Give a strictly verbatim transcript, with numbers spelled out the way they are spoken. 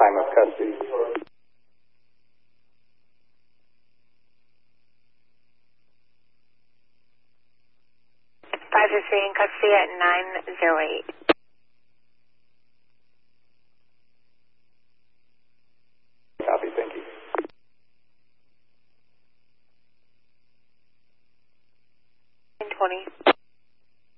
time of custody. five three in custody at nine zero eight. Copy, thank you. twenty.